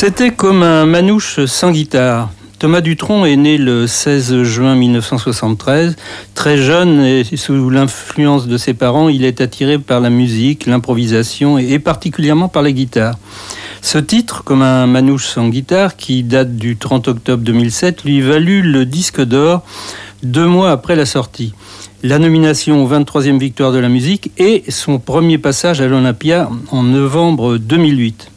C'était comme un manouche sans guitare. Thomas Dutronc est né le 16 juin 1973. Très jeune et sous l'influence de ses parents, il est attiré par la musique, l'improvisation et particulièrement par la guitare. Ce titre, comme un manouche sans guitare, qui date du 30 octobre 2007, lui valut le disque d'or 2 mois après la sortie. La nomination aux 23e victoires de la musique et son premier passage à l'Olympia en novembre 2008.